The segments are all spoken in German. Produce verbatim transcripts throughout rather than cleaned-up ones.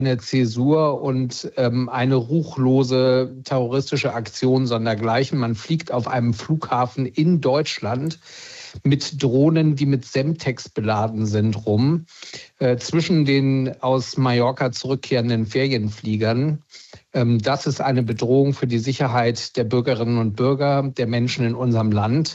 eine Zäsur und ähm, eine ruchlose terroristische Aktion sondergleichen. Man fliegt auf einem Flughafen in Deutschland mit Drohnen, die mit Semtex beladen sind, rum, äh, zwischen den aus Mallorca zurückkehrenden Ferienfliegern. Ähm, das ist eine Bedrohung für die Sicherheit der Bürgerinnen und Bürger, der Menschen in unserem Land.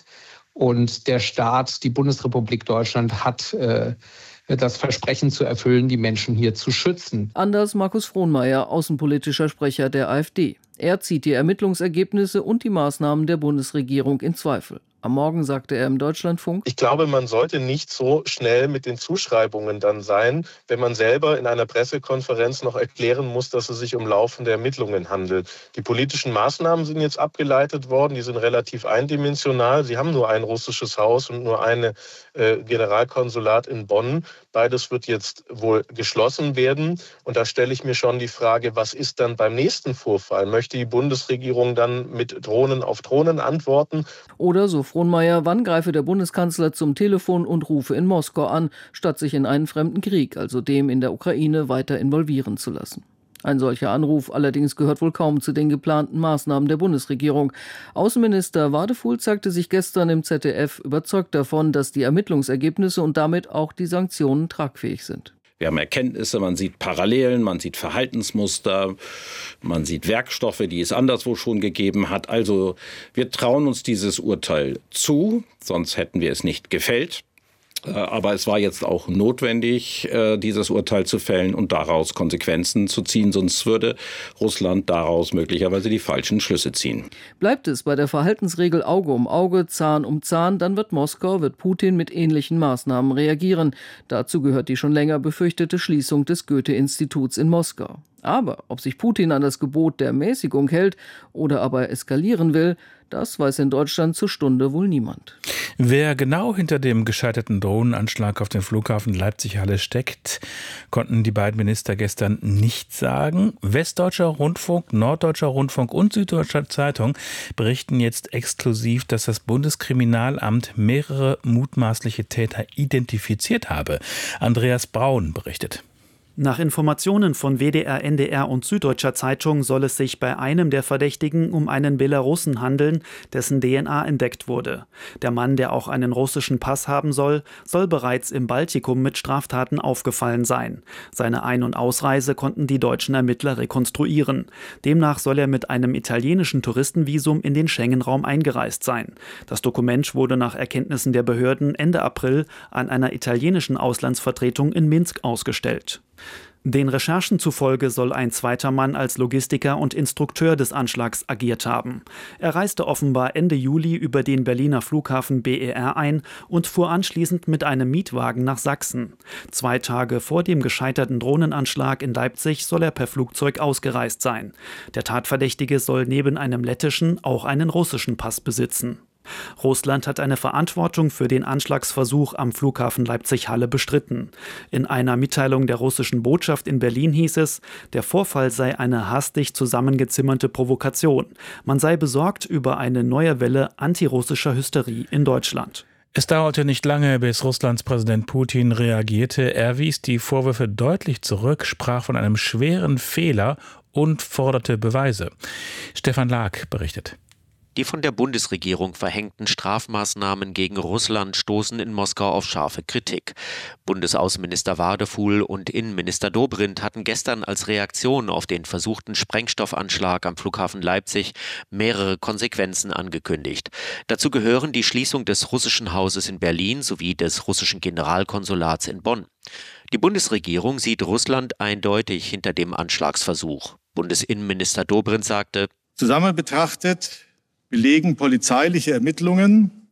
Und der Staat, die Bundesrepublik Deutschland, hat äh, das Versprechen zu erfüllen, die Menschen hier zu schützen. Anders Markus Frohnmayer, außenpolitischer Sprecher der AfD. Er zieht die Ermittlungsergebnisse und die Maßnahmen der Bundesregierung in Zweifel. Am Morgen sagte er im Deutschlandfunk: Ich glaube, man sollte nicht so schnell mit den Zuschreibungen dann sein, wenn man selber in einer Pressekonferenz noch erklären muss, dass es sich um laufende Ermittlungen handelt. Die politischen Maßnahmen sind jetzt abgeleitet worden, die sind relativ eindimensional. Sie haben nur ein russisches Haus und nur ein äh, Generalkonsulat in Bonn. Beides wird jetzt wohl geschlossen werden. Und da stelle ich mir schon die Frage, was ist dann beim nächsten Vorfall? Möchte die Bundesregierung dann mit Drohnen auf Drohnen antworten? Oder so Frohnmayer, wann greife der Bundeskanzler zum Telefon und rufe in Moskau an, statt sich in einen fremden Krieg, also dem in der Ukraine, weiter involvieren zu lassen? Ein solcher Anruf allerdings gehört wohl kaum zu den geplanten Maßnahmen der Bundesregierung. Außenminister Wadefuhl zeigte sich gestern im Z D F überzeugt davon, dass die Ermittlungsergebnisse und damit auch die Sanktionen tragfähig sind. Wir haben Erkenntnisse, man sieht Parallelen, man sieht Verhaltensmuster, man sieht Werkstoffe, die es anderswo schon gegeben hat. Also wir trauen uns dieses Urteil zu, sonst hätten wir es nicht gefällt. Aber es war jetzt auch notwendig, dieses Urteil zu fällen und daraus Konsequenzen zu ziehen. Sonst würde Russland daraus möglicherweise die falschen Schlüsse ziehen. Bleibt es bei der Verhaltensregel Auge um Auge, Zahn um Zahn, dann wird Moskau, wird Putin mit ähnlichen Maßnahmen reagieren. Dazu gehört die schon länger befürchtete Schließung des Goethe-Instituts in Moskau. Aber ob sich Putin an das Gebot der Mäßigung hält oder aber eskalieren will, das weiß in Deutschland zur Stunde wohl niemand. Wer genau hinter dem gescheiterten Drohnenanschlag auf den Flughafen Leipzig-Halle steckt, konnten die beiden Minister gestern nicht sagen. Westdeutscher Rundfunk, Norddeutscher Rundfunk und Süddeutscher Zeitung berichten jetzt exklusiv, dass das Bundeskriminalamt mehrere mutmaßliche Täter identifiziert habe. Andreas Braun berichtet. Nach Informationen von W D R, N D R und Süddeutscher Zeitung soll es sich bei einem der Verdächtigen um einen Belarussen handeln, dessen D N A entdeckt wurde. Der Mann, der auch einen russischen Pass haben soll, soll bereits im Baltikum mit Straftaten aufgefallen sein. Seine Ein- und Ausreise konnten die deutschen Ermittler rekonstruieren. Demnach soll er mit einem italienischen Touristenvisum in den Schengen-Raum eingereist sein. Das Dokument wurde nach Erkenntnissen der Behörden Ende April an einer italienischen Auslandsvertretung in Minsk ausgestellt. Den Recherchen zufolge soll ein zweiter Mann als Logistiker und Instrukteur des Anschlags agiert haben. Er reiste offenbar Ende Juli über den Berliner Flughafen B E R ein und fuhr anschließend mit einem Mietwagen nach Sachsen. Zwei Tage vor dem gescheiterten Drohnenanschlag in Leipzig soll er per Flugzeug ausgereist sein. Der Tatverdächtige soll neben einem lettischen auch einen russischen Pass besitzen. Russland hat eine Verantwortung für den Anschlagsversuch am Flughafen Leipzig-Halle bestritten. In einer Mitteilung der russischen Botschaft in Berlin hieß es, der Vorfall sei eine hastig zusammengezimmerte Provokation. Man sei besorgt über eine neue Welle antirussischer Hysterie in Deutschland. Es dauerte nicht lange, bis Russlands Präsident Putin reagierte. Er wies die Vorwürfe deutlich zurück, sprach von einem schweren Fehler und forderte Beweise. Stefan Lag berichtet. Die von der Bundesregierung verhängten Strafmaßnahmen gegen Russland stoßen in Moskau auf scharfe Kritik. Bundesaußenminister Wadefuhl und Innenminister Dobrindt hatten gestern als Reaktion auf den versuchten Sprengstoffanschlag am Flughafen Leipzig mehrere Konsequenzen angekündigt. Dazu gehören die Schließung des russischen Hauses in Berlin sowie des russischen Generalkonsulats in Bonn. Die Bundesregierung sieht Russland eindeutig hinter dem Anschlagsversuch. Bundesinnenminister Dobrindt sagte: Zusammen betrachtet belegen polizeiliche Ermittlungen,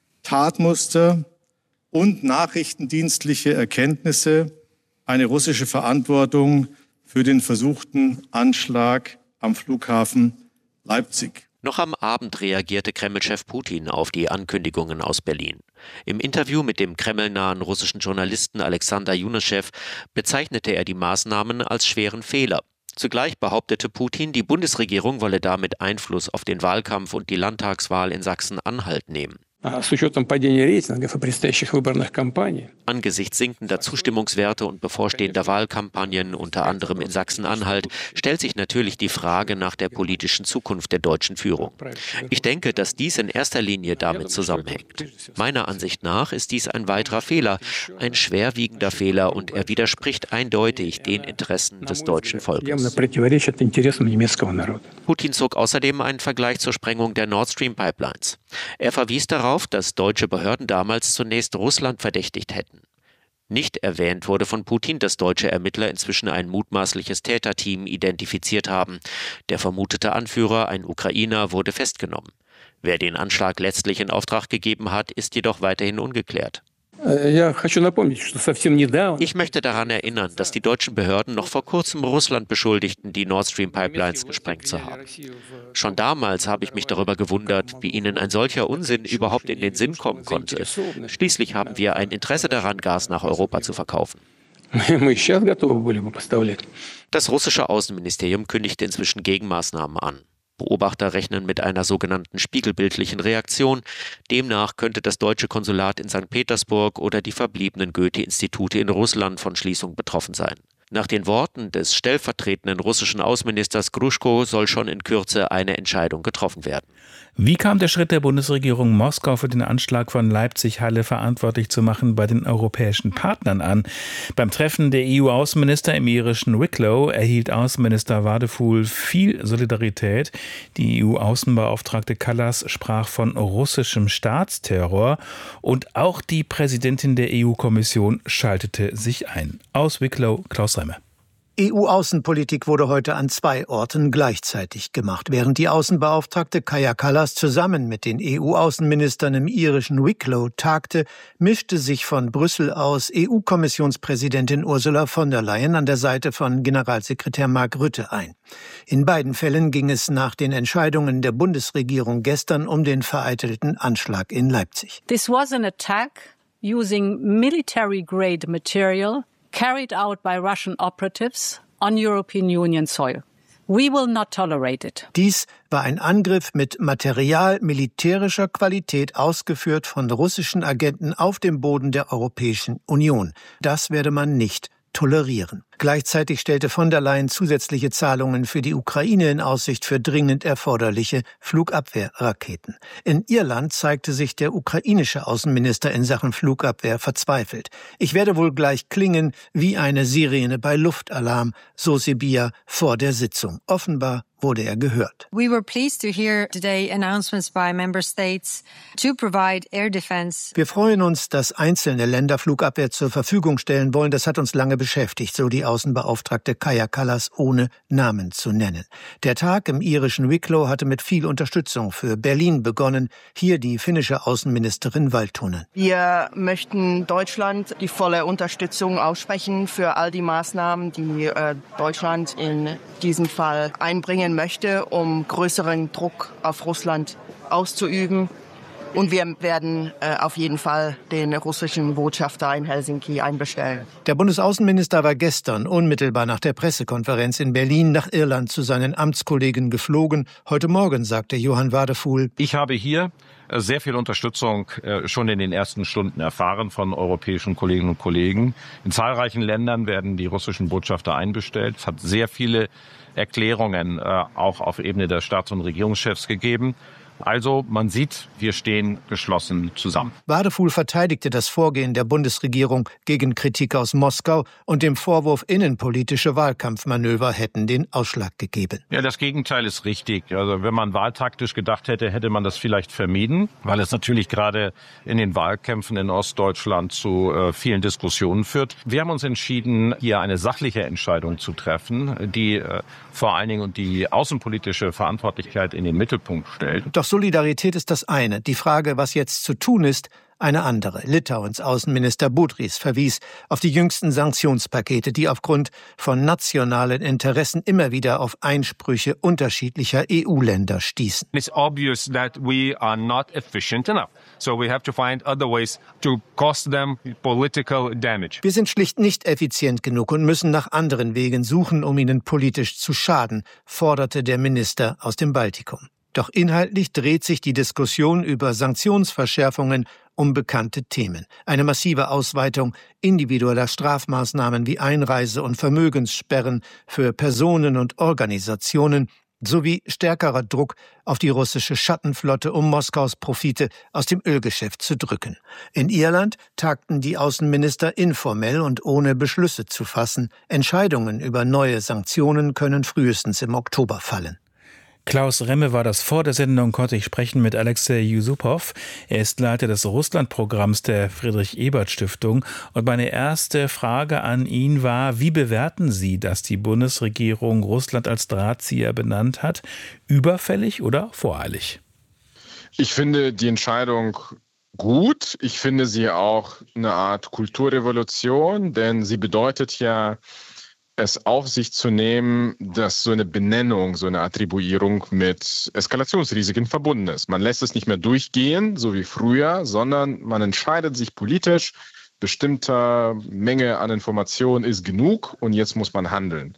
Tatmuster und nachrichtendienstliche Erkenntnisse eine russische Verantwortung für den versuchten Anschlag am Flughafen Leipzig. Noch am Abend reagierte Kreml-Chef Putin auf die Ankündigungen aus Berlin. Im Interview mit dem kremlnahen russischen Journalisten Alexander Junaschew bezeichnete er die Maßnahmen als schweren Fehler. Zugleich behauptete Putin, die Bundesregierung wolle damit Einfluss auf den Wahlkampf und die Landtagswahl in Sachsen-Anhalt nehmen. Angesichts sinkender Zustimmungswerte und bevorstehender Wahlkampagnen, unter anderem in Sachsen-Anhalt, stellt sich natürlich die Frage nach der politischen Zukunft der deutschen Führung. Ich denke, dass dies in erster Linie damit zusammenhängt. Meiner Ansicht nach ist dies ein weiterer Fehler, ein schwerwiegender Fehler, und er widerspricht eindeutig den Interessen des deutschen Volkes. Putin zog außerdem einen Vergleich zur Sprengung der Nord Stream Pipelines. Er verwies darauf, dass deutsche Behörden damals zunächst Russland verdächtigt hätten. Nicht erwähnt wurde von Putin, dass deutsche Ermittler inzwischen ein mutmaßliches Täterteam identifiziert haben. Der vermutete Anführer, ein Ukrainer, wurde festgenommen. Wer den Anschlag letztlich in Auftrag gegeben hat, ist jedoch weiterhin ungeklärt. Ich möchte daran erinnern, dass die deutschen Behörden noch vor kurzem Russland beschuldigten, die Nord Stream Pipelines gesprengt zu haben. Schon damals habe ich mich darüber gewundert, wie ihnen ein solcher Unsinn überhaupt in den Sinn kommen konnte. Schließlich haben wir ein Interesse daran, Gas nach Europa zu verkaufen. Das russische Außenministerium kündigte inzwischen Gegenmaßnahmen an. Beobachter rechnen mit einer sogenannten spiegelbildlichen Reaktion. Demnach könnte das deutsche Konsulat in Sankt Petersburg oder die verbliebenen Goethe-Institute in Russland von Schließung betroffen sein. Nach den Worten des stellvertretenden russischen Außenministers Gruschko soll schon in Kürze eine Entscheidung getroffen werden. Wie kam der Schritt der Bundesregierung, Moskau für den Anschlag von Leipzig-Halle verantwortlich zu machen, bei den europäischen Partnern an? Beim Treffen der E U-Außenminister im irischen Wicklow erhielt Außenminister Wadephul viel Solidarität. Die E U-Außenbeauftragte Kallas sprach von russischem Staatsterror und auch die Präsidentin der E U-Kommission schaltete sich ein. Aus Wicklow, Klaus Reimer. E U-Außenpolitik wurde heute an zwei Orten gleichzeitig gemacht. Während die Außenbeauftragte Kaja Kallas zusammen mit den E U-Außenministern im irischen Wicklow tagte, mischte sich von Brüssel aus E U-Kommissionspräsidentin Ursula von der Leyen an der Seite von Generalsekretär Mark Rutte ein. In beiden Fällen ging es nach den Entscheidungen der Bundesregierung gestern um den vereitelten Anschlag in Leipzig. This was an attack using military-grade material carried out by Russian operatives on European Union soil. We will not tolerate it. Dies war ein Angriff mit Material militärischer Qualität, ausgeführt von russischen Agenten auf dem Boden der Europäischen Union. Das werde man nicht tolerieren. Gleichzeitig stellte von der Leyen zusätzliche Zahlungen für die Ukraine in Aussicht für dringend erforderliche Flugabwehrraketen. In Irland zeigte sich der ukrainische Außenminister in Sachen Flugabwehr verzweifelt. Ich werde wohl gleich klingen wie eine Sirene bei Luftalarm, so Sybiha vor der Sitzung. Offenbar wurde er gehört. We were pleased to hear today announcements by member states to provide air defense. Wir freuen uns, dass einzelne Länder Flugabwehr zur Verfügung stellen wollen. Das hat uns lange beschäftigt, so die Außenbeauftragte Kaja Kallas, ohne Namen zu nennen. Der Tag im irischen Wicklow hatte mit viel Unterstützung für Berlin begonnen. Hier die finnische Außenministerin Valtonen. Wir möchten Deutschland die volle Unterstützung aussprechen für all die Maßnahmen, die äh, Deutschland in diesem Fall einbringen möchte, um größeren Druck auf Russland auszuüben. Und wir werden äh, auf jeden Fall den russischen Botschafter in Helsinki einbestellen. Der Bundesaußenminister war gestern unmittelbar nach der Pressekonferenz in Berlin nach Irland zu seinen Amtskollegen geflogen. Heute Morgen sagte Johann Wadephul: Ich habe hier sehr viel Unterstützung schon in den ersten Stunden erfahren von europäischen Kolleginnen und Kollegen. In zahlreichen Ländern werden die russischen Botschafter einbestellt. Es hat sehr viele Erklärungen auch auf Ebene der Staats- und Regierungschefs gegeben. Also man sieht, wir stehen geschlossen zusammen. Wadephul verteidigte das Vorgehen der Bundesregierung gegen Kritik aus Moskau und dem Vorwurf, innenpolitische Wahlkampfmanöver hätten den Ausschlag gegeben. Ja, das Gegenteil ist richtig. Also wenn man wahltaktisch gedacht hätte, hätte man das vielleicht vermieden, weil es natürlich gerade in den Wahlkämpfen in Ostdeutschland zu äh, vielen Diskussionen führt. Wir haben uns entschieden, hier eine sachliche Entscheidung zu treffen, die äh, vor allen Dingen die außenpolitische Verantwortlichkeit in den Mittelpunkt stellt. Doch Solidarität ist das eine. Die Frage, was jetzt zu tun ist, eine andere. Litauens Außenminister Budrys verwies auf die jüngsten Sanktionspakete, die aufgrund von nationalen Interessen immer wieder auf Einsprüche unterschiedlicher E U-Länder stießen. It's obvious that we are not efficient enough. So we have to find other ways to cost them political damage. Wir sind schlicht nicht effizient genug und müssen nach anderen Wegen suchen, um ihnen politisch zu schaden, forderte der Minister aus dem Baltikum. Doch inhaltlich dreht sich die Diskussion über Sanktionsverschärfungen um bekannte Themen. Eine massive Ausweitung individueller Strafmaßnahmen wie Einreise- und Vermögenssperren für Personen und Organisationen sowie stärkerer Druck auf die russische Schattenflotte, um Moskaus Profite aus dem Ölgeschäft zu drücken. In Irland tagten die Außenminister informell und ohne Beschlüsse zu fassen. Entscheidungen über neue Sanktionen können frühestens im Oktober fallen. Klaus Remme war das. Vor der Sendung konnte ich sprechen mit Alexei Yusupow. Er ist Leiter des Russlandprogramms der Friedrich-Ebert-Stiftung. Und meine erste Frage an ihn war, wie bewerten Sie, dass die Bundesregierung Russland als Drahtzieher benannt hat? Überfällig oder voreilig? Ich finde die Entscheidung gut. Ich finde sie auch eine Art Kulturrevolution, denn sie bedeutet ja, es auf sich zu nehmen, dass so eine Benennung, so eine Attribuierung mit Eskalationsrisiken verbunden ist. Man lässt es nicht mehr durchgehen, so wie früher, sondern man entscheidet sich politisch, bestimmter Menge an Informationen ist genug und jetzt muss man handeln.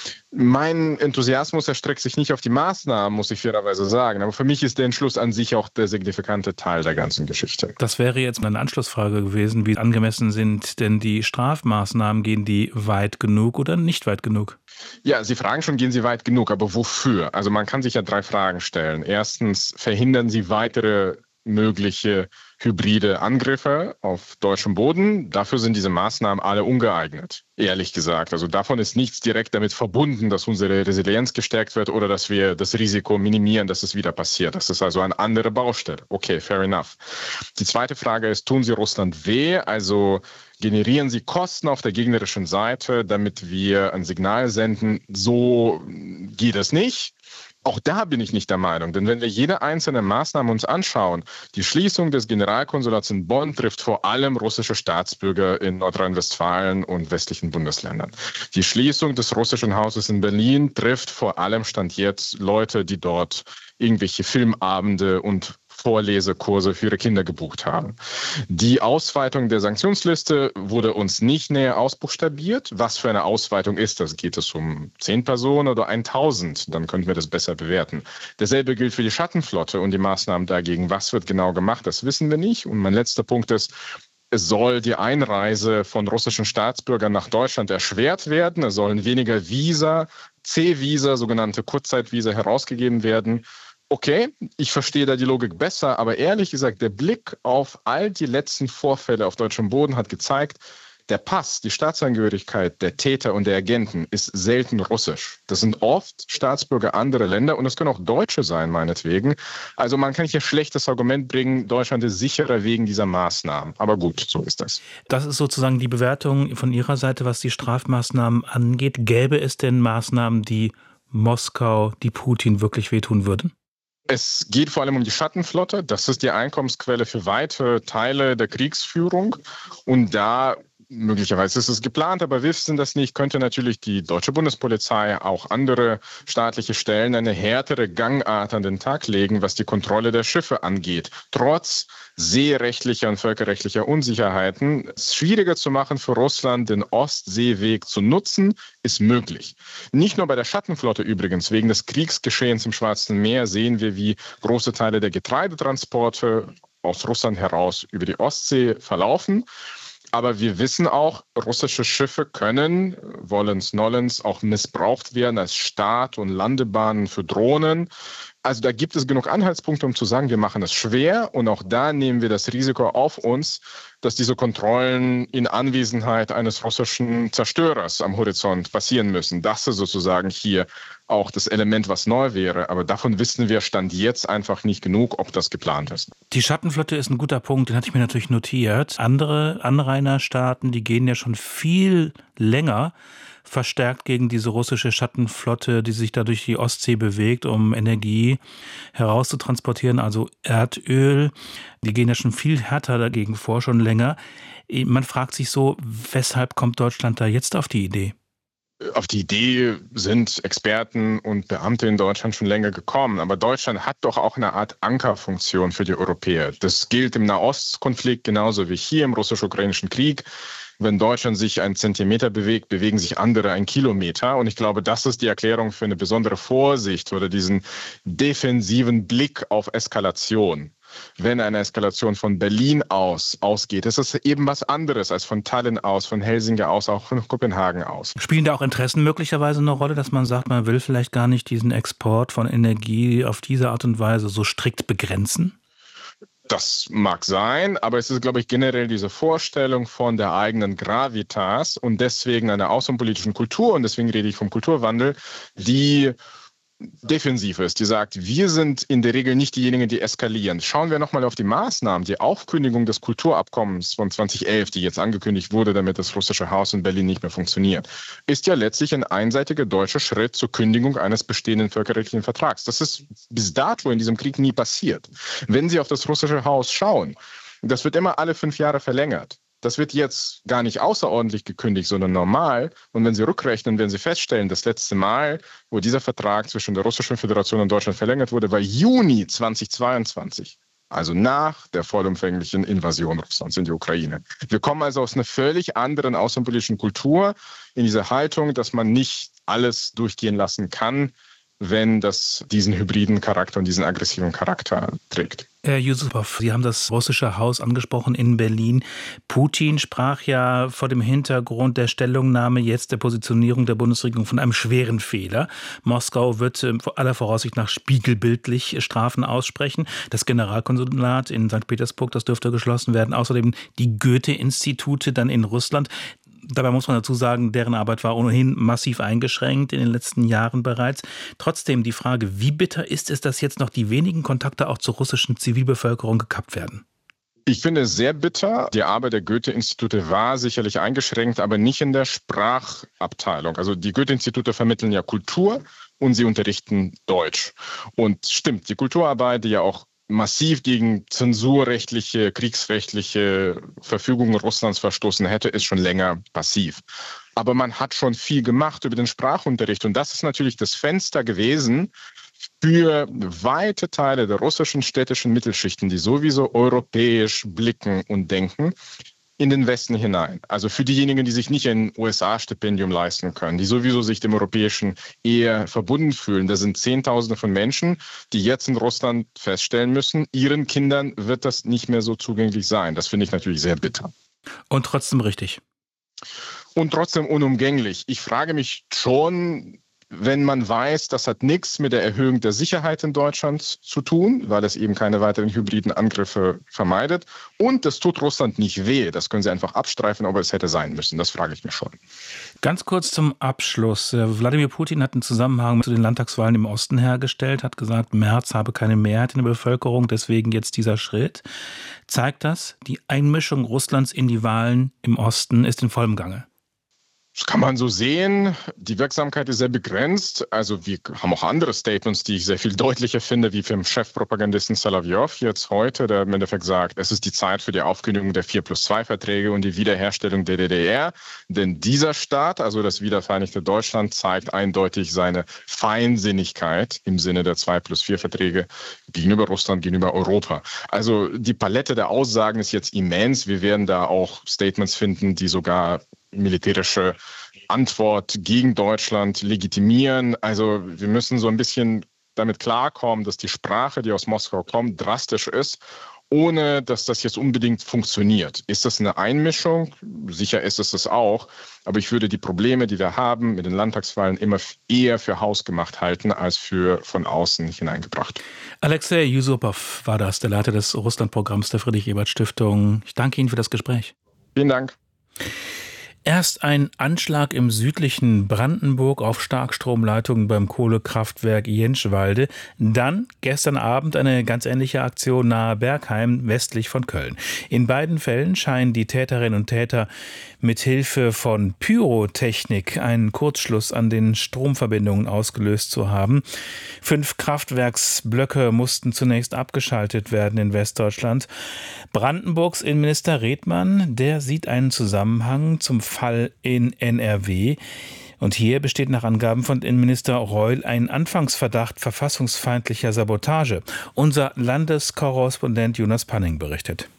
Mein Enthusiasmus erstreckt sich nicht auf die Maßnahmen, muss ich fairerweise sagen. Aber für mich ist der Entschluss an sich auch der signifikante Teil der ganzen Geschichte. Das wäre jetzt eine Anschlussfrage gewesen. Wie angemessen sind denn die Strafmaßnahmen? Gehen die weit genug oder nicht weit genug? Ja, Sie fragen schon, gehen sie weit genug, aber wofür? Also man kann sich ja drei Fragen stellen. Erstens, verhindern sie weitere mögliche hybride Angriffe auf deutschem Boden. Dafür sind diese Maßnahmen alle ungeeignet, ehrlich gesagt. Also davon ist nichts direkt damit verbunden, dass unsere Resilienz gestärkt wird oder dass wir das Risiko minimieren, dass es wieder passiert. Das ist also eine andere Baustelle. Okay, fair enough. Die zweite Frage ist, tun sie Russland weh? Also generieren sie Kosten auf der gegnerischen Seite, damit wir ein Signal senden, so geht es nicht? Auch da bin ich nicht der Meinung, denn wenn wir jede einzelne Maßnahme uns anschauen, die Schließung des Generalkonsulats in Bonn trifft vor allem russische Staatsbürger in Nordrhein-Westfalen und westlichen Bundesländern. Die Schließung des russischen Hauses in Berlin trifft vor allem Stand jetzt Leute, die dort irgendwelche Filmabende und Vorlesekurse für ihre Kinder gebucht haben. Die Ausweitung der Sanktionsliste wurde uns nicht näher ausbuchstabiert. Was für eine Ausweitung ist das? Geht es um zehn Personen oder tausend? Dann könnten wir das besser bewerten. Dasselbe gilt für die Schattenflotte und die Maßnahmen dagegen. Was wird genau gemacht? Das wissen wir nicht. Und mein letzter Punkt ist, es soll die Einreise von russischen Staatsbürgern nach Deutschland erschwert werden. Es sollen weniger Visa, C-Visa, sogenannte Kurzzeitvisa herausgegeben werden. Okay, ich verstehe da die Logik besser, aber ehrlich gesagt, der Blick auf all die letzten Vorfälle auf deutschem Boden hat gezeigt, der Pass, die Staatsangehörigkeit der Täter und der Agenten ist selten russisch. Das sind oft Staatsbürger anderer Länder und es können auch Deutsche sein, meinetwegen. Also man kann hier schlechtes Argument bringen, Deutschland ist sicherer wegen dieser Maßnahmen. Aber gut, so ist das. Das ist sozusagen die Bewertung von Ihrer Seite, was die Strafmaßnahmen angeht. Gäbe es denn Maßnahmen, die Moskau, die Putin wirklich wehtun würden? Es geht vor allem um die Schattenflotte. Das ist die Einkommensquelle für weite Teile der Kriegsführung. Und da, möglicherweise ist es geplant, aber wir wissen das nicht, könnte natürlich die deutsche Bundespolizei, auch andere staatliche Stellen eine härtere Gangart an den Tag legen, was die Kontrolle der Schiffe angeht. Trotz seerechtlicher und völkerrechtlicher Unsicherheiten, es schwieriger zu machen für Russland, den Ostseeweg zu nutzen, ist möglich. Nicht nur bei der Schattenflotte übrigens. Wegen des Kriegsgeschehens im Schwarzen Meer sehen wir, wie große Teile der Getreidetransporte aus Russland heraus über die Ostsee verlaufen. Aber wir wissen auch, russische Schiffe können, wollens nollens, auch missbraucht werden als Start- und Landebahnen für Drohnen. Also da gibt es genug Anhaltspunkte, um zu sagen, wir machen es schwer. Und auch da nehmen wir das Risiko auf uns, dass diese Kontrollen in Anwesenheit eines russischen Zerstörers am Horizont passieren müssen. Das ist sozusagen hier auch das Element, was neu wäre. Aber davon wissen wir Stand jetzt einfach nicht genug, ob das geplant ist. Die Schattenflotte ist ein guter Punkt, den hatte ich mir natürlich notiert. Andere Anrainerstaaten, die gehen ja schon viel länger verstärkt gegen diese russische Schattenflotte, die sich da durch die Ostsee bewegt, um Energie herauszutransportieren, also Erdöl. Die gehen ja schon viel härter dagegen vor, schon länger. Man fragt sich so, weshalb kommt Deutschland da jetzt auf die Idee? Auf die Idee sind Experten und Beamte in Deutschland schon länger gekommen. Aber Deutschland hat doch auch eine Art Ankerfunktion für die Europäer. Das gilt im Nahostkonflikt genauso wie hier im russisch-ukrainischen Krieg. Wenn Deutschland sich einen Zentimeter bewegt, bewegen sich andere einen Kilometer. Und ich glaube, das ist die Erklärung für eine besondere Vorsicht oder diesen defensiven Blick auf Eskalation. Wenn eine Eskalation von Berlin aus ausgeht, ist es eben was anderes als von Tallinn aus, von Helsinki aus, auch von Kopenhagen aus. Spielen da auch Interessen möglicherweise eine Rolle, dass man sagt, man will vielleicht gar nicht diesen Export von Energie auf diese Art und Weise so strikt begrenzen? Das mag sein, aber es ist, glaube ich, generell diese Vorstellung von der eigenen Gravitas und deswegen einer außenpolitischen Kultur, und deswegen rede ich vom Kulturwandel, die defensiv ist, die sagt, wir sind in der Regel nicht diejenigen, die eskalieren. Schauen wir nochmal auf die Maßnahmen, die Aufkündigung des Kulturabkommens von zweitausendelf, die jetzt angekündigt wurde, damit das russische Haus in Berlin nicht mehr funktioniert, ist ja letztlich ein einseitiger deutscher Schritt zur Kündigung eines bestehenden völkerrechtlichen Vertrags. Das ist bis dato in diesem Krieg nie passiert. Wenn Sie auf das russische Haus schauen, das wird immer alle fünf Jahre verlängert. Das wird jetzt gar nicht außerordentlich gekündigt, sondern normal. Und wenn Sie rückrechnen, werden Sie feststellen, das letzte Mal, wo dieser Vertrag zwischen der Russischen Föderation und Deutschland verlängert wurde, war Juni zweitausendzweiundzwanzig. Also nach der vollumfänglichen Invasion Russlands in die Ukraine. Wir kommen also aus einer völlig anderen außenpolitischen Kultur in diese Haltung, dass man nicht alles durchgehen lassen kann, wenn das diesen hybriden Charakter und diesen aggressiven Charakter trägt. Herr Yusupov, Sie haben das russische Haus angesprochen in Berlin. Putin sprach ja vor dem Hintergrund der Stellungnahme jetzt der Positionierung der Bundesregierung von einem schweren Fehler. Moskau wird aller Voraussicht nach spiegelbildlich Strafen aussprechen. Das Generalkonsulat in Sankt Petersburg, das dürfte geschlossen werden. Außerdem die Goethe-Institute dann in Russland. Dabei muss man dazu sagen, deren Arbeit war ohnehin massiv eingeschränkt in den letzten Jahren bereits. Trotzdem die Frage, wie bitter ist es, dass jetzt noch die wenigen Kontakte auch zur russischen Zivilbevölkerung gekappt werden? Ich finde es sehr bitter. Die Arbeit der Goethe-Institute war sicherlich eingeschränkt, aber nicht in der Sprachabteilung. Also die Goethe-Institute vermitteln ja Kultur und sie unterrichten Deutsch. Und stimmt, die Kulturarbeit, die ja auch massiv gegen zensurrechtliche, kriegsrechtliche Verfügungen Russlands verstoßen hätte, ist schon länger passiv. Aber man hat schon viel gemacht über den Sprachunterricht. Und das ist natürlich das Fenster gewesen für weite Teile der russischen städtischen Mittelschichten, die sowieso europäisch blicken und denken, in den Westen hinein. Also für diejenigen, die sich nicht ein U S A-Stipendium leisten können, die sowieso sich dem Europäischen eher verbunden fühlen. Da sind Zehntausende von Menschen, die jetzt in Russland feststellen müssen, ihren Kindern wird das nicht mehr so zugänglich sein. Das finde ich natürlich sehr bitter. Und trotzdem richtig. Und trotzdem unumgänglich. Ich frage mich schon, wenn man weiß, das hat nichts mit der Erhöhung der Sicherheit in Deutschland zu tun, weil es eben keine weiteren hybriden Angriffe vermeidet. Und das tut Russland nicht weh. Das können sie einfach abstreifen, aber es hätte sein müssen. Das frage ich mich schon. Ganz kurz zum Abschluss. Wladimir Putin hat einen Zusammenhang zu den Landtagswahlen im Osten hergestellt, hat gesagt, Merz habe keine Mehrheit in der Bevölkerung, deswegen jetzt dieser Schritt. Zeigt das, die Einmischung Russlands in die Wahlen im Osten ist in vollem Gange? Das kann man so sehen. Die Wirksamkeit ist sehr begrenzt. Also wir haben auch andere Statements, die ich sehr viel deutlicher finde, wie vom Chefpropagandisten Solovyov jetzt heute, der im Endeffekt sagt, es ist die Zeit für die Aufkündigung der vier plus zwei Verträge und die Wiederherstellung der D D R. Denn dieser Staat, also das wiedervereinigte Deutschland, zeigt eindeutig seine Feinsinnigkeit im Sinne der zwei plus vier Verträge gegenüber Russland, gegenüber Europa. Also die Palette der Aussagen ist jetzt immens. Wir werden da auch Statements finden, die sogar militärische Antwort gegen Deutschland legitimieren. Also wir müssen so ein bisschen damit klarkommen, dass die Sprache, die aus Moskau kommt, drastisch ist, ohne dass das jetzt unbedingt funktioniert. Ist das eine Einmischung? Sicher ist es das auch. Aber ich würde die Probleme, die wir haben mit den Landtagswahlen, immer eher für hausgemacht halten, als für von außen hineingebracht. Alexei Yusupov war das, der Leiter des Russland-Programms der Friedrich-Ebert-Stiftung. Ich danke Ihnen für das Gespräch. Vielen Dank. Erst ein Anschlag im südlichen Brandenburg auf Starkstromleitungen beim Kohlekraftwerk Jentschwalde, dann gestern Abend eine ganz ähnliche Aktion nahe Bergheim westlich von Köln. In beiden Fällen scheinen die Täterinnen und Täter mit Hilfe von Pyrotechnik einen Kurzschluss an den Stromverbindungen ausgelöst zu haben. Fünf Kraftwerksblöcke mussten zunächst abgeschaltet werden in Westdeutschland. Brandenburgs Innenminister Redmann, der sieht einen Zusammenhang zum Fall in N R W. Und hier besteht nach Angaben von Innenminister Reul ein Anfangsverdacht verfassungsfeindlicher Sabotage. Unser Landeskorrespondent Jonas Panning berichtet.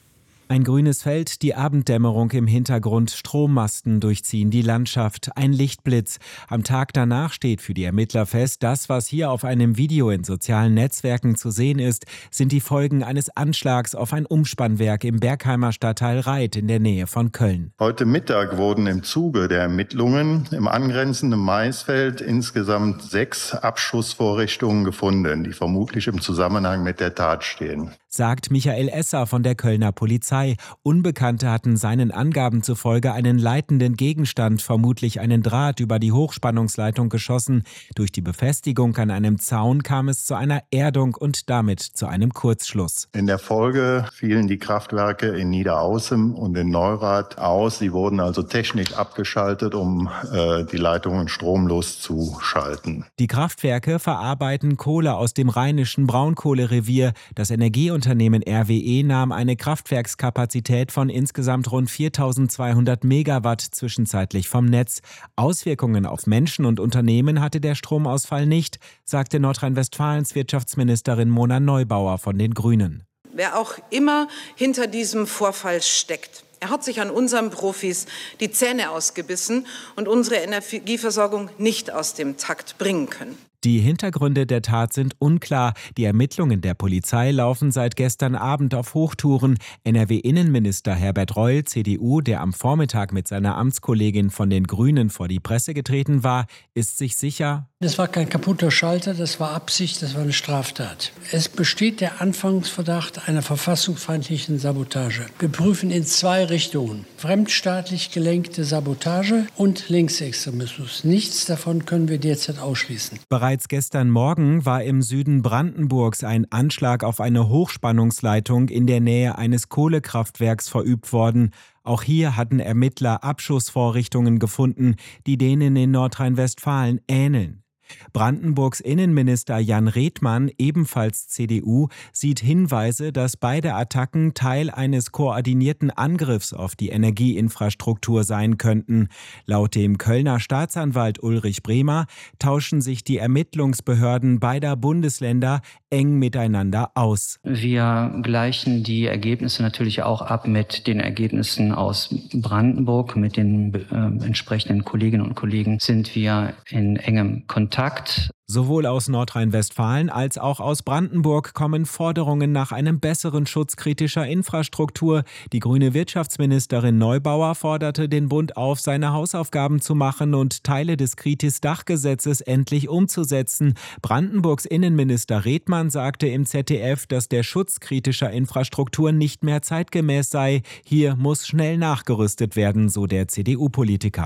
Ein grünes Feld, die Abenddämmerung im Hintergrund, Strommasten durchziehen die Landschaft, ein Lichtblitz. Am Tag danach steht für die Ermittler fest, das, was hier auf einem Video in sozialen Netzwerken zu sehen ist, sind die Folgen eines Anschlags auf ein Umspannwerk im Bergheimer Stadtteil Reit in der Nähe von Köln. Heute Mittag wurden im Zuge der Ermittlungen im angrenzenden Maisfeld insgesamt sechs Abschussvorrichtungen gefunden, die vermutlich im Zusammenhang mit der Tat stehen. Sagt Michael Esser von der Kölner Polizei. Unbekannte hatten seinen Angaben zufolge einen leitenden Gegenstand, vermutlich einen Draht, über die Hochspannungsleitung geschossen. Durch die Befestigung an einem Zaun kam es zu einer Erdung und damit zu einem Kurzschluss. In der Folge fielen die Kraftwerke in Niederaußem und in Neurath aus. Sie wurden also technisch abgeschaltet, um äh, die Leitungen stromlos zu schalten. Die Kraftwerke verarbeiten Kohle aus dem rheinischen Braunkohlerevier. Das Energieunternehmen Unternehmen R W E nahm eine Kraftwerkskapazität von insgesamt rund viertausendzweihundert Megawatt zwischenzeitlich vom Netz. Auswirkungen auf Menschen und Unternehmen hatte der Stromausfall nicht, sagte Nordrhein-Westfalens Wirtschaftsministerin Mona Neubauer von den Grünen. Wer auch immer hinter diesem Vorfall steckt, er hat sich an unseren Profis die Zähne ausgebissen und unsere Energieversorgung nicht aus dem Takt bringen können. Die Hintergründe der Tat sind unklar. Die Ermittlungen der Polizei laufen seit gestern Abend auf Hochtouren. N R W-Innenminister Herbert Reul, C D U, der am Vormittag mit seiner Amtskollegin von den Grünen vor die Presse getreten war, ist sich sicher: Das war kein kaputter Schalter, das war Absicht, das war eine Straftat. Es besteht der Anfangsverdacht einer verfassungsfeindlichen Sabotage. Wir prüfen in zwei Richtungen: fremdstaatlich gelenkte Sabotage und Linksextremismus. Nichts davon können wir derzeit ausschließen. Bereits gestern Morgen war im Süden Brandenburgs ein Anschlag auf eine Hochspannungsleitung in der Nähe eines Kohlekraftwerks verübt worden. Auch hier hatten Ermittler Abschussvorrichtungen gefunden, die denen in Nordrhein-Westfalen ähneln. Brandenburgs Innenminister Jan Redmann, ebenfalls C D U, sieht Hinweise, dass beide Attacken Teil eines koordinierten Angriffs auf die Energieinfrastruktur sein könnten. Laut dem Kölner Staatsanwalt Ulrich Bremer tauschen sich die Ermittlungsbehörden beider Bundesländer eng miteinander aus. Wir gleichen die Ergebnisse natürlich auch ab mit den Ergebnissen aus Brandenburg. Mit den äh, entsprechenden Kolleginnen und Kollegen sind wir in engem Kontakt. Sowohl aus Nordrhein-Westfalen als auch aus Brandenburg kommen Forderungen nach einem besseren Schutz kritischer Infrastruktur. Die grüne Wirtschaftsministerin Neubauer forderte den Bund auf, seine Hausaufgaben zu machen und Teile des Kritis-Dachgesetzes endlich umzusetzen. Brandenburgs Innenminister Redmann sagte im Z D F, dass der Schutz kritischer Infrastruktur nicht mehr zeitgemäß sei. Hier muss schnell nachgerüstet werden, so der C D U-Politiker.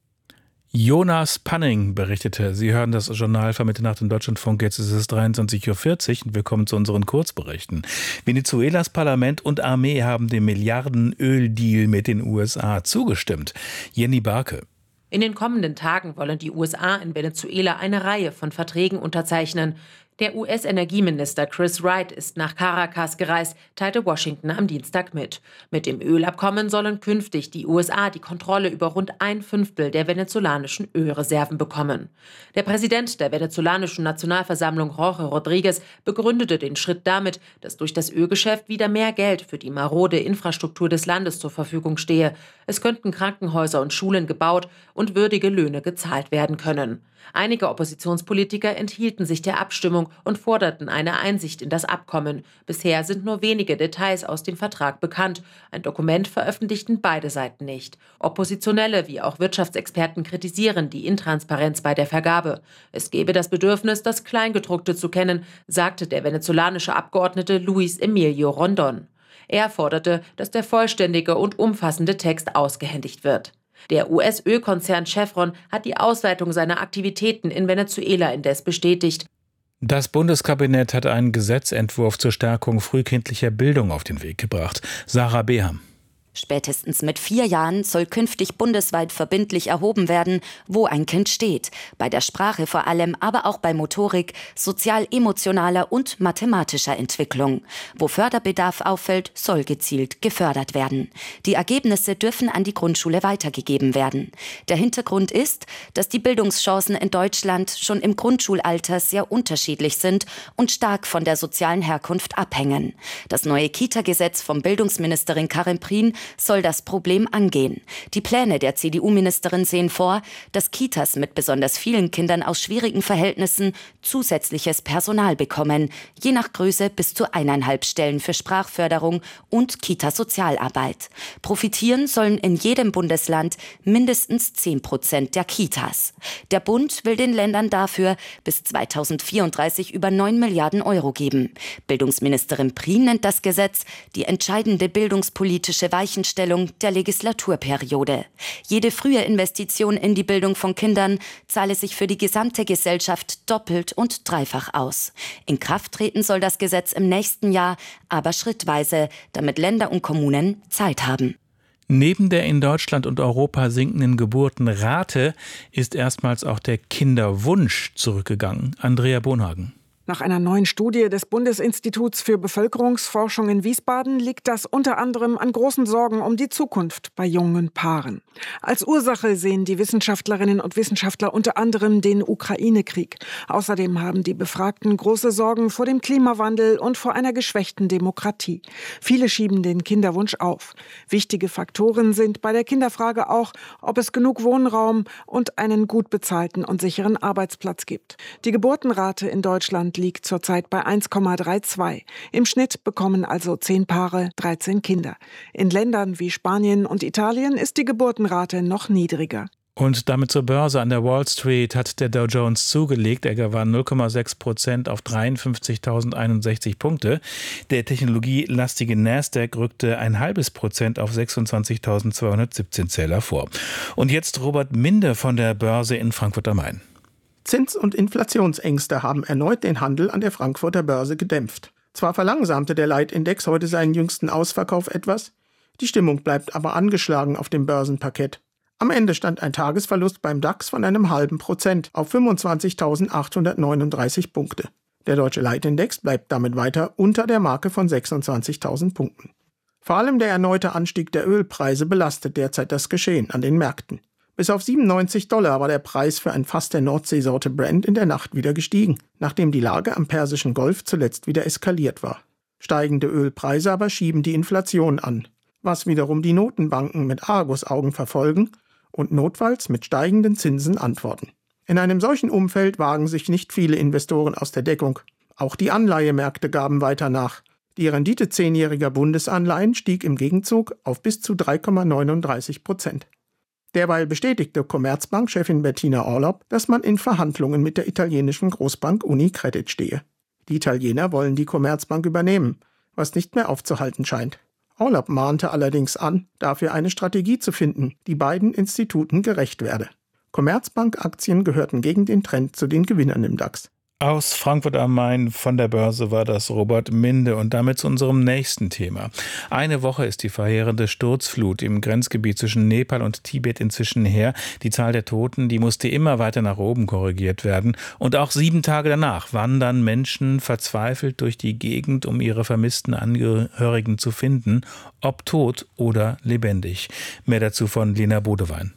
Jonas Panning berichtete. Sie hören das Journal von Mitternacht im Deutschlandfunk. Jetzt ist es dreiundzwanzig Uhr vierzig und wir kommen zu unseren Kurzberichten. Venezuelas Parlament und Armee haben dem Milliarden-Öldeal mit den U S A zugestimmt. Jenny Barke. In den kommenden Tagen wollen die U S A in Venezuela eine Reihe von Verträgen unterzeichnen. Der U S-Energieminister Chris Wright ist nach Caracas gereist, teilte Washington am Dienstag mit. Mit dem Ölabkommen sollen künftig die U S A die Kontrolle über rund ein Fünftel der venezolanischen Ölreserven bekommen. Der Präsident der venezolanischen Nationalversammlung, Jorge Rodriguez, begründete den Schritt damit, dass durch das Ölgeschäft wieder mehr Geld für die marode Infrastruktur des Landes zur Verfügung stehe. Es könnten Krankenhäuser und Schulen gebaut und würdige Löhne gezahlt werden können. Einige Oppositionspolitiker enthielten sich der Abstimmung und forderten eine Einsicht in das Abkommen. Bisher sind nur wenige Details aus dem Vertrag bekannt. Ein Dokument veröffentlichten beide Seiten nicht. Oppositionelle wie auch Wirtschaftsexperten kritisieren die Intransparenz bei der Vergabe. Es gebe das Bedürfnis, das Kleingedruckte zu kennen, sagte der venezolanische Abgeordnete Luis Emilio Rondon. Er forderte, dass der vollständige und umfassende Text ausgehändigt wird. Der U S-Ölkonzern Chevron hat die Ausweitung seiner Aktivitäten in Venezuela indes bestätigt. Das Bundeskabinett hat einen Gesetzentwurf zur Stärkung frühkindlicher Bildung auf den Weg gebracht. Sarah Beham. Spätestens mit vier Jahren soll künftig bundesweit verbindlich erhoben werden, wo ein Kind steht. Bei der Sprache vor allem, aber auch bei Motorik, sozial-emotionaler und mathematischer Entwicklung. Wo Förderbedarf auffällt, soll gezielt gefördert werden. Die Ergebnisse dürfen an die Grundschule weitergegeben werden. Der Hintergrund ist, dass die Bildungschancen in Deutschland schon im Grundschulalter sehr unterschiedlich sind und stark von der sozialen Herkunft abhängen. Das neue Kita-Gesetz von Bildungsministerin Karin Prien soll das Problem angehen. Die Pläne der C D U-Ministerin sehen vor, dass Kitas mit besonders vielen Kindern aus schwierigen Verhältnissen zusätzliches Personal bekommen, je nach Größe bis zu eineinhalb Stellen für Sprachförderung und Kita-Sozialarbeit. Profitieren sollen in jedem Bundesland mindestens zehn Prozent der Kitas. Der Bund will den Ländern dafür bis zweitausendvierunddreißig über neun Milliarden Euro geben. Bildungsministerin Prien nennt das Gesetz die entscheidende bildungspolitische Weichenstellung der Legislaturperiode. Jede frühe Investition in die Bildung von Kindern zahle sich für die gesamte Gesellschaft doppelt und dreifach aus. In Kraft treten soll das Gesetz im nächsten Jahr, aber schrittweise, damit Länder und Kommunen Zeit haben. Neben der in Deutschland und Europa sinkenden Geburtenrate ist erstmals auch der Kinderwunsch zurückgegangen. Andrea Bonhagen. Nach einer neuen Studie des Bundesinstituts für Bevölkerungsforschung in Wiesbaden liegt das unter anderem an großen Sorgen um die Zukunft bei jungen Paaren. Als Ursache sehen die Wissenschaftlerinnen und Wissenschaftler unter anderem den Ukraine-Krieg. Außerdem haben die Befragten große Sorgen vor dem Klimawandel und vor einer geschwächten Demokratie. Viele schieben den Kinderwunsch auf. Wichtige Faktoren sind bei der Kinderfrage auch, ob es genug Wohnraum und einen gut bezahlten und sicheren Arbeitsplatz gibt. Die Geburtenrate in Deutschland liegt zurzeit bei eins Komma zweiunddreißig. Im Schnitt bekommen also zehn Paare dreizehn Kinder. In Ländern wie Spanien und Italien ist die Geburtenrate noch niedriger. Und damit zur Börse. An der Wall Street hat der Dow Jones zugelegt. Er gewann null Komma sechs Prozent auf dreiundfünfzigtausendeinundsechzig Punkte. Der technologielastige Nasdaq rückte ein halbes Prozent auf sechsundzwanzigtausendzweihundertsiebzehn Zähler vor. Und jetzt Robert Minde von der Börse in Frankfurt am Main. Zins- und Inflationsängste haben erneut den Handel an der Frankfurter Börse gedämpft. Zwar verlangsamte der Leitindex heute seinen jüngsten Ausverkauf etwas, die Stimmung bleibt aber angeschlagen auf dem Börsenparkett. Am Ende stand ein Tagesverlust beim DAX von einem halben Prozent auf fünfundzwanzigtausendachthundertneununddreißig Punkte. Der deutsche Leitindex bleibt damit weiter unter der Marke von sechsundzwanzigtausend Punkten. Vor allem der erneute Anstieg der Ölpreise belastet derzeit das Geschehen an den Märkten. Bis auf siebenundneunzig Dollar war der Preis für ein Fass der Nordseesorte Brent in der Nacht wieder gestiegen, nachdem die Lage am Persischen Golf zuletzt wieder eskaliert war. Steigende Ölpreise aber schieben die Inflation an, was wiederum die Notenbanken mit Argusaugen verfolgen und notfalls mit steigenden Zinsen antworten. In einem solchen Umfeld wagen sich nicht viele Investoren aus der Deckung. Auch die Anleihemärkte gaben weiter nach. Die Rendite zehnjähriger Bundesanleihen stieg im Gegenzug auf bis zu drei Komma neununddreißig Prozent. Derweil bestätigte Commerzbank-Chefin Bettina Orlopp, dass man in Verhandlungen mit der italienischen Großbank Unicredit stehe. Die Italiener wollen die Commerzbank übernehmen, was nicht mehr aufzuhalten scheint. Orlopp mahnte allerdings an, dafür eine Strategie zu finden, die beiden Instituten gerecht werde. Commerzbank-Aktien gehörten gegen den Trend zu den Gewinnern im DAX. Aus Frankfurt am Main von der Börse war das Robert Minde und damit zu unserem nächsten Thema. Eine Woche ist die verheerende Sturzflut im Grenzgebiet zwischen Nepal und Tibet inzwischen her. Die Zahl der Toten, die musste immer weiter nach oben korrigiert werden. Und auch sieben Tage danach wandern Menschen verzweifelt durch die Gegend, um ihre vermissten Angehörigen zu finden, ob tot oder lebendig. Mehr dazu von Lena Bodewein.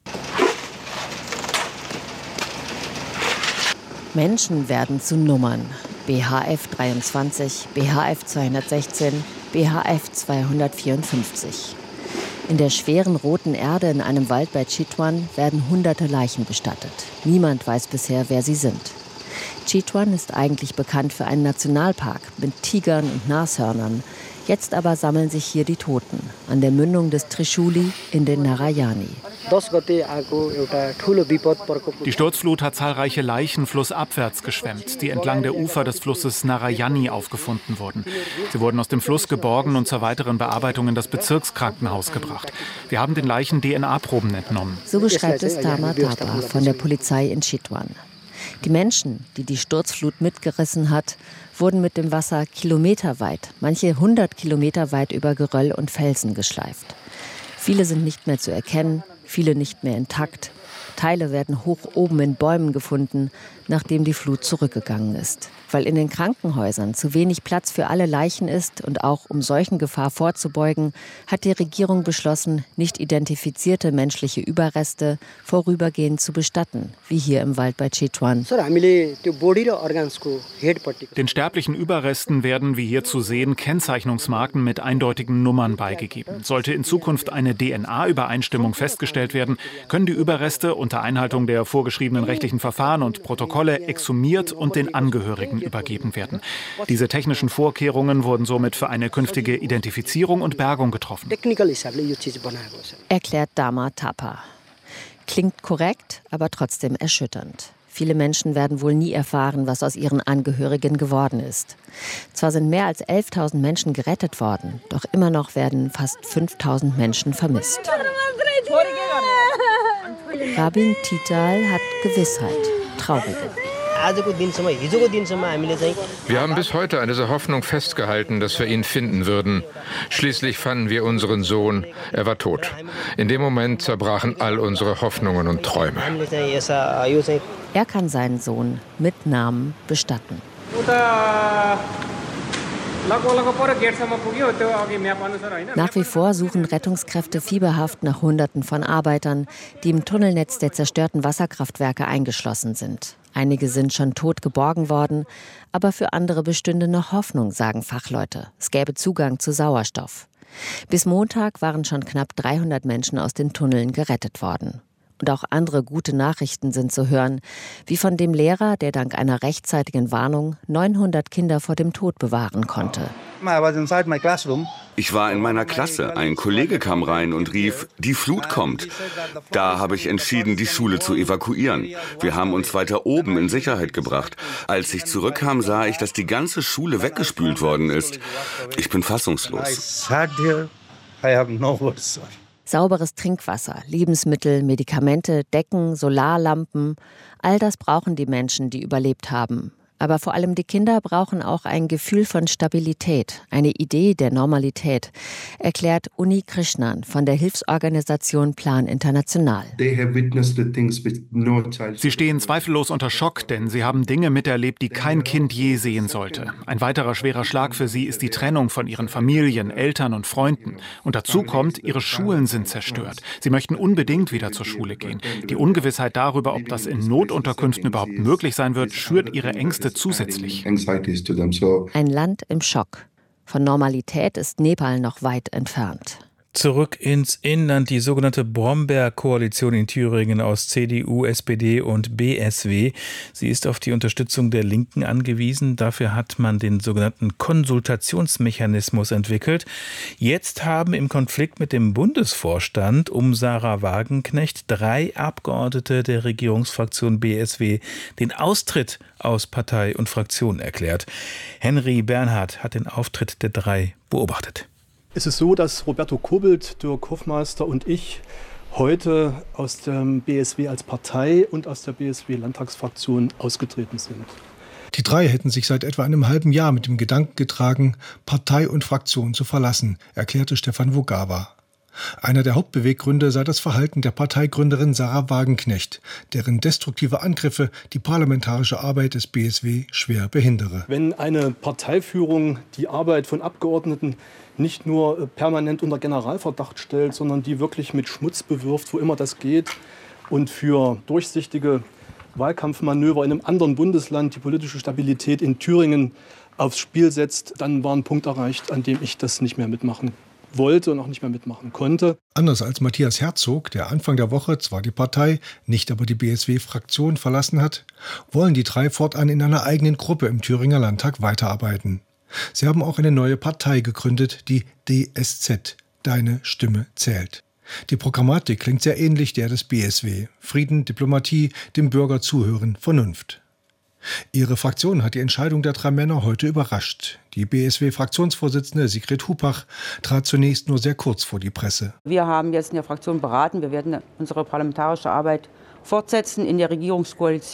Menschen werden zu Nummern. B H F dreiundzwanzig, B H F zweihundertsechzehn, B H F zweihundertvierundfünfzig. In der schweren roten Erde in einem Wald bei Chitwan werden hunderte Leichen bestattet. Niemand weiß bisher, wer sie sind. Chitwan ist eigentlich bekannt für einen Nationalpark mit Tigern und Nashörnern. Jetzt aber sammeln sich hier die Toten an der Mündung des Trishuli in den Narayani. Die Sturzflut hat zahlreiche Leichen flussabwärts geschwemmt, die entlang der Ufer des Flusses Narayani aufgefunden wurden. Sie wurden aus dem Fluss geborgen und zur weiteren Bearbeitung in das Bezirkskrankenhaus gebracht. Wir haben den Leichen D N A-Proben entnommen. So beschreibt es Tama Thapa von der Polizei in Chitwan. Die Menschen, die die Sturzflut mitgerissen hat, wurden mit dem Wasser kilometerweit, manche hundert Kilometer weit über Geröll und Felsen geschleift. Viele sind nicht mehr zu erkennen, viele nicht mehr intakt. Teile werden hoch oben in Bäumen gefunden, nachdem die Flut zurückgegangen ist. Weil in den Krankenhäusern zu wenig Platz für alle Leichen ist und auch um Seuchengefahr vorzubeugen, hat die Regierung beschlossen, nicht identifizierte menschliche Überreste vorübergehend zu bestatten, wie hier im Wald bei Chitwan. Den sterblichen Überresten werden, wie hier zu sehen, Kennzeichnungsmarken mit eindeutigen Nummern beigegeben. Sollte in Zukunft eine D N A-Übereinstimmung festgestellt werden, können die Überreste unter Einhaltung der vorgeschriebenen rechtlichen Verfahren und Protokolle exhumiert und den Angehörigen übergeben werden. Diese technischen Vorkehrungen wurden somit für eine künftige Identifizierung und Bergung getroffen. Erklärt Dama Thapa. Klingt korrekt, aber trotzdem erschütternd. Viele Menschen werden wohl nie erfahren, was aus ihren Angehörigen geworden ist. Zwar sind mehr als elftausend Menschen gerettet worden, doch immer noch werden fast fünftausend Menschen vermisst. Rabin Tital hat Gewissheit, traurige. Wir haben bis heute an dieser Hoffnung festgehalten, dass wir ihn finden würden. Schließlich fanden wir unseren Sohn. Er war tot. In dem Moment zerbrachen all unsere Hoffnungen und Träume. Er kann seinen Sohn mit Namen bestatten. Nach wie vor suchen Rettungskräfte fieberhaft nach Hunderten von Arbeitern, die im Tunnelnetz der zerstörten Wasserkraftwerke eingeschlossen sind. Einige sind schon tot geborgen worden, aber für andere bestünde noch Hoffnung, sagen Fachleute. Es gäbe Zugang zu Sauerstoff. Bis Montag waren schon knapp dreihundert Menschen aus den Tunneln gerettet worden. Und auch andere gute Nachrichten sind zu hören, wie von dem Lehrer, der dank einer rechtzeitigen Warnung neunhundert Kinder vor dem Tod bewahren konnte. Ich war in meiner Klasse. Ein Kollege kam rein und rief, die Flut kommt. Da habe ich entschieden, die Schule zu evakuieren. Wir haben uns weiter oben in Sicherheit gebracht. Als ich zurückkam, sah ich, dass die ganze Schule weggespült worden ist. Ich bin fassungslos. Sauberes Trinkwasser, Lebensmittel, Medikamente, Decken, Solarlampen, all das brauchen die Menschen, die überlebt haben. Aber vor allem die Kinder brauchen auch ein Gefühl von Stabilität, eine Idee der Normalität, erklärt Uni Krishnan von der Hilfsorganisation Plan International. Sie stehen zweifellos unter Schock, denn sie haben Dinge miterlebt, die kein Kind je sehen sollte. Ein weiterer schwerer Schlag für sie ist die Trennung von ihren Familien, Eltern und Freunden. Und dazu kommt, ihre Schulen sind zerstört. Sie möchten unbedingt wieder zur Schule gehen. Die Ungewissheit darüber, ob das in Notunterkünften überhaupt möglich sein wird, schürt ihre Ängste zusätzlich. Ein Land im Schock. Von Normalität ist Nepal noch weit entfernt. Zurück ins Inland, die sogenannte Bromberg-Koalition in Thüringen aus C D U, S P D und B S W. Sie ist auf die Unterstützung der Linken angewiesen. Dafür hat man den sogenannten Konsultationsmechanismus entwickelt. Jetzt haben im Konflikt mit dem Bundesvorstand um Sarah Wagenknecht drei Abgeordnete der Regierungsfraktion B S W den Austritt aus Partei und Fraktion erklärt. Henry Bernhard hat den Auftritt der drei beobachtet. Es ist so, dass Roberto Kobelt, Dirk Hofmeister und ich heute aus dem B S W als Partei und aus der B S W-Landtagsfraktion ausgetreten sind. Die drei hätten sich seit etwa einem halben Jahr mit dem Gedanken getragen, Partei und Fraktion zu verlassen, erklärte Stefan Wogawa. Einer der Hauptbeweggründe sei das Verhalten der Parteigründerin Sarah Wagenknecht, deren destruktive Angriffe die parlamentarische Arbeit des B S W schwer behindere. Wenn eine Parteiführung die Arbeit von Abgeordneten nicht nur permanent unter Generalverdacht stellt, sondern die wirklich mit Schmutz bewirft, wo immer das geht, und für durchsichtige Wahlkampfmanöver in einem anderen Bundesland die politische Stabilität in Thüringen aufs Spiel setzt, dann war ein Punkt erreicht, an dem ich das nicht mehr mitmachen wollte und auch nicht mehr mitmachen konnte. Anders als Matthias Herzog, der Anfang der Woche zwar die Partei, nicht aber die B S W-Fraktion verlassen hat, wollen die drei fortan in einer eigenen Gruppe im Thüringer Landtag weiterarbeiten. Sie haben auch eine neue Partei gegründet, die D S Z, Deine Stimme zählt. Die Programmatik klingt sehr ähnlich der des B S W. Frieden, Diplomatie, dem Bürger zuhören, Vernunft. Ihre Fraktion hat die Entscheidung der drei Männer heute überrascht. Die B S W-Fraktionsvorsitzende Sigrid Hupach trat zunächst nur sehr kurz vor die Presse. Wir haben jetzt in der Fraktion beraten. Wir werden unsere parlamentarische Arbeit fortsetzen in der Regierungskoalition.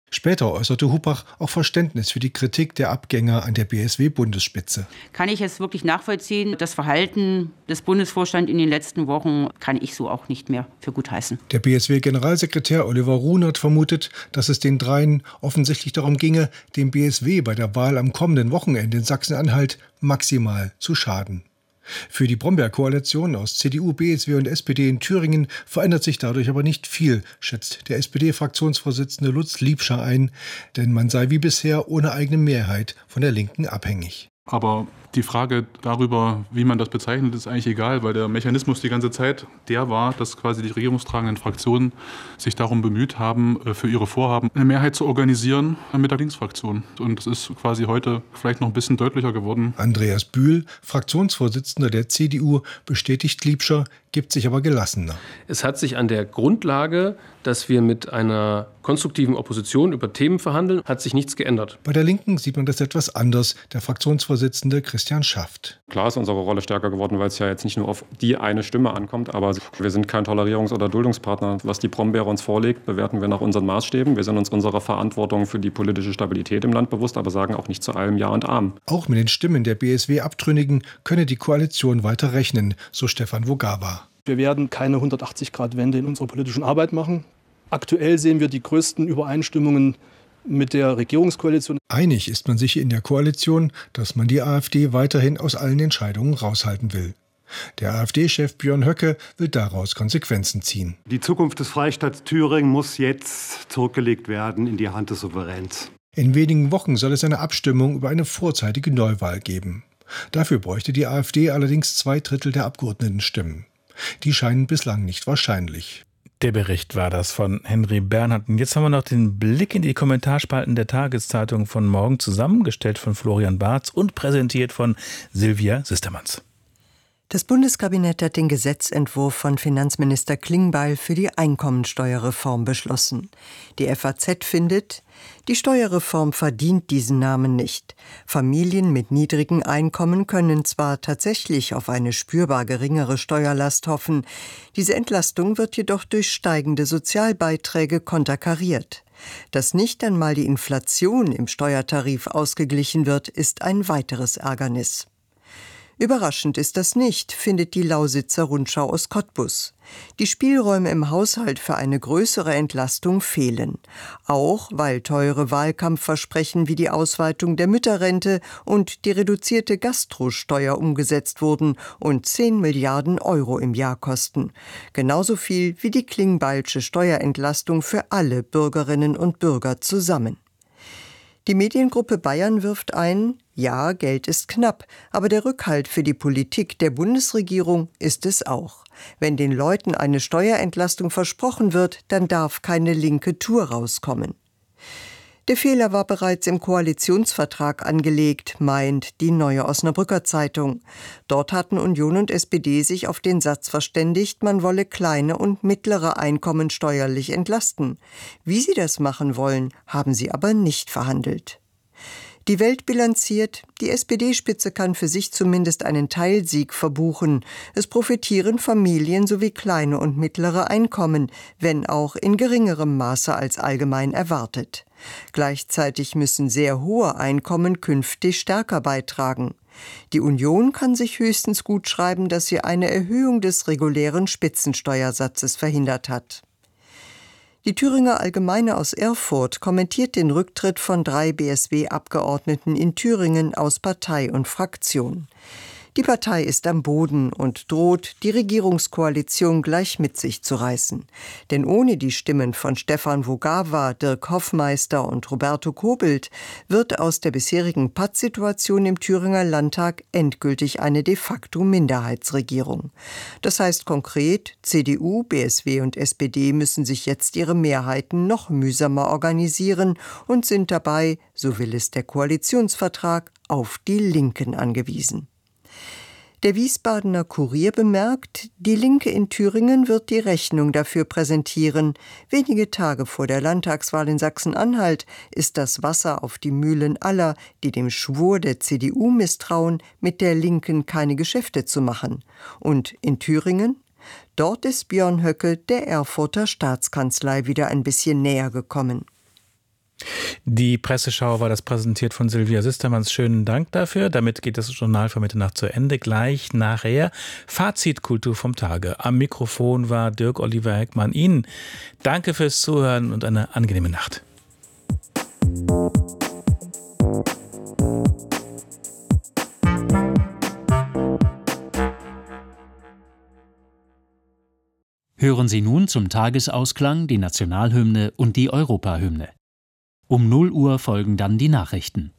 Später äußerte Hupach auch Verständnis für die Kritik der Abgänger an der B S W-Bundesspitze. Kann ich es wirklich nachvollziehen? Das Verhalten des Bundesvorstands in den letzten Wochen kann ich so auch nicht mehr für gut heißen. Der B S W-Generalsekretär Oliver Runert vermutet, dass es den dreien offensichtlich darum ginge, dem B S W bei der Wahl am kommenden Wochenende in Sachsen-Anhalt maximal zu schaden. Für die Brombeer-Koalition aus C D U, B S W und S P D in Thüringen verändert sich dadurch aber nicht viel, schätzt der S P D-Fraktionsvorsitzende Lutz Liebscher ein, denn man sei wie bisher ohne eigene Mehrheit von der Linken abhängig. Aber die Frage darüber, wie man das bezeichnet, ist eigentlich egal, weil der Mechanismus die ganze Zeit der war, dass quasi die regierungstragenden Fraktionen sich darum bemüht haben, für ihre Vorhaben eine Mehrheit zu organisieren mit der Linksfraktion. Und das ist quasi heute vielleicht noch ein bisschen deutlicher geworden. Andreas Bühl, Fraktionsvorsitzender der C D U, bestätigt Liebscher, gibt sich aber gelassener. Es hat sich an der Grundlage, dass wir mit einer konstruktiven Opposition über Themen verhandeln, hat sich nichts geändert. Bei der Linken sieht man das etwas anders, der Fraktionsvorsitzende Christian Schaft. Klar ist unsere Rolle stärker geworden, weil es ja jetzt nicht nur auf die eine Stimme ankommt, aber wir sind kein Tolerierungs- oder Duldungspartner. Was die Brombeere uns vorlegt, bewerten wir nach unseren Maßstäben. Wir sind uns unserer Verantwortung für die politische Stabilität im Land bewusst, aber sagen auch nicht zu allem Ja und Amen. Auch mit den Stimmen der B S W-Abtrünnigen könne die Koalition weiter rechnen, so Stefan Vogawa. Wir werden keine hundertachtzig-Grad-Wende in unserer politischen Arbeit machen. Aktuell sehen wir die größten Übereinstimmungen mit der Regierungskoalition. Einig ist man sich in der Koalition, dass man die AfD weiterhin aus allen Entscheidungen raushalten will. Der AfD-Chef Björn Höcke will daraus Konsequenzen ziehen. Die Zukunft des Freistaats Thüringen muss jetzt zurückgelegt werden in die Hand des Souveräns. In wenigen Wochen soll es eine Abstimmung über eine vorzeitige Neuwahl geben. Dafür bräuchte die AfD allerdings zwei Drittel der Abgeordnetenstimmen. Die scheinen bislang nicht wahrscheinlich. Der Bericht war das von Henry Bernhard. Und jetzt haben wir noch den Blick in die Kommentarspalten der Tageszeitung von morgen, zusammengestellt von Florian Barth und präsentiert von Silvia Sistermanns. Das Bundeskabinett hat den Gesetzentwurf von Finanzminister Klingbeil für die Einkommensteuerreform beschlossen. Die F A Z findet, die Steuerreform verdient diesen Namen nicht. Familien mit niedrigen Einkommen können zwar tatsächlich auf eine spürbar geringere Steuerlast hoffen, diese Entlastung wird jedoch durch steigende Sozialbeiträge konterkariert. Dass nicht einmal die Inflation im Steuertarif ausgeglichen wird, ist ein weiteres Ärgernis. Überraschend ist das nicht, findet die Lausitzer Rundschau aus Cottbus. Die Spielräume im Haushalt für eine größere Entlastung fehlen. Auch weil teure Wahlkampfversprechen wie die Ausweitung der Mütterrente und die reduzierte Gastrosteuer umgesetzt wurden und zehn Milliarden Euro im Jahr kosten. Genauso viel wie die Klingbeilsche Steuerentlastung für alle Bürgerinnen und Bürger zusammen. Die Mediengruppe Bayern wirft ein, ja, Geld ist knapp, aber der Rückhalt für die Politik der Bundesregierung ist es auch. Wenn den Leuten eine Steuerentlastung versprochen wird, dann darf keine linke Tour rauskommen. Der Fehler war bereits im Koalitionsvertrag angelegt, meint die Neue Osnabrücker Zeitung. Dort hatten Union und S P D sich auf den Satz verständigt, man wolle kleine und mittlere Einkommen steuerlich entlasten. Wie sie das machen wollen, haben sie aber nicht verhandelt. Die Welt bilanziert, die S P D-Spitze kann für sich zumindest einen Teilsieg verbuchen. Es profitieren Familien sowie kleine und mittlere Einkommen, wenn auch in geringerem Maße als allgemein erwartet. Gleichzeitig müssen sehr hohe Einkommen künftig stärker beitragen. Die Union kann sich höchstens gutschreiben, dass sie eine Erhöhung des regulären Spitzensteuersatzes verhindert hat. Die Thüringer Allgemeine aus Erfurt kommentiert den Rücktritt von drei B S W-Abgeordneten in Thüringen aus Partei und Fraktion. Die Partei ist am Boden und droht, die Regierungskoalition gleich mit sich zu reißen. Denn ohne die Stimmen von Stefan Vogawa, Dirk Hoffmeister und Roberto Kobelt wird aus der bisherigen Pattsituation im Thüringer Landtag endgültig eine de facto Minderheitsregierung. Das heißt konkret, C D U, B S W und S P D müssen sich jetzt ihre Mehrheiten noch mühsamer organisieren und sind dabei, so will es der Koalitionsvertrag, auf die Linken angewiesen. Der Wiesbadener Kurier bemerkt, die Linke in Thüringen wird die Rechnung dafür präsentieren. Wenige Tage vor der Landtagswahl in Sachsen-Anhalt ist das Wasser auf die Mühlen aller, die dem Schwur der C D U misstrauen, mit der Linken keine Geschäfte zu machen. Und in Thüringen? Dort ist Björn Höcke der Erfurter Staatskanzlei wieder ein bisschen näher gekommen. Die Presseschau war das präsentiert von Silvia Sistermanns. Schönen Dank dafür. Damit geht das Journal für Mitternacht zu Ende. Gleich nachher Fazit Kultur vom Tage. Am Mikrofon war Dirk Oliver Heckmann. Ihnen danke fürs Zuhören und eine angenehme Nacht. Hören Sie nun zum Tagesausklang die Nationalhymne und die Europahymne. Um null Uhr folgen dann die Nachrichten.